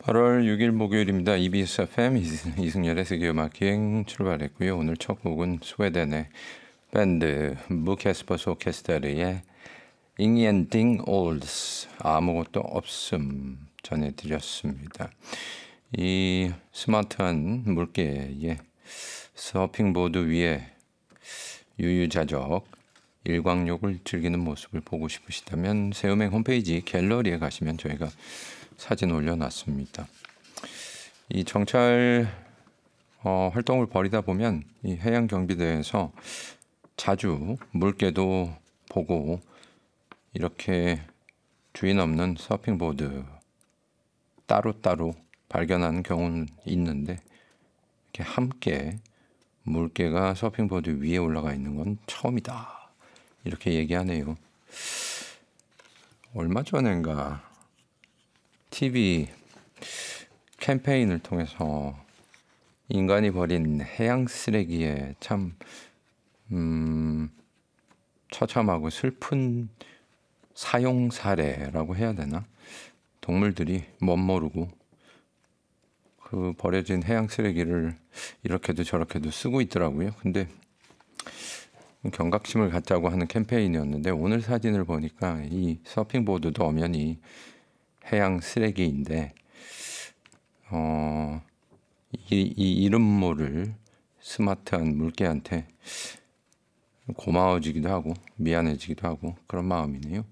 8월 6일 목요일입니다. EBS FM 이승열의 세계음악 기행 출발했고요. 오늘 첫 곡은 스웨덴의 밴드 무캐스퍼스 오케스트라의 잉앤딩 올드스 아무것도 없음 전해드렸습니다. 이 스마트한 물개의 서핑보드 위에 유유자적 일광욕을 즐기는 모습을 보고 싶으시다면 새음행 홈페이지 갤러리에 가시면 저희가 사진 올려놨습니다. 이 정찰 활동을 벌이다 보면 이 해양경비대에서 자주 물개도 보고 이렇게 주인 없는 서핑보드 따로따로 발견하는 경우는 있는데 이렇게 함께 물개가 서핑보드 위에 올라가 있는 건 처음이다. 이렇게 얘기하네요. 얼마 전인가 TV 캠페인을 통해서 인간이 버린 해양 쓰레기에 참 처참하고 슬픈 사용 사례라고 해야 되나? 동물들이 멋모르고 그 버려진 해양 쓰레기를 이렇게도 저렇게도 쓰고 있더라고요. 근데 경각심을 갖자고 하는 캠페인이었는데 오늘 사진을 보니까 이 서핑보드도 엄연히 해양 쓰레기인데 이 이름 모를 스마트한 물개한테 고마워지기도 하고 미안해지기도 하고 그런 마음이네요.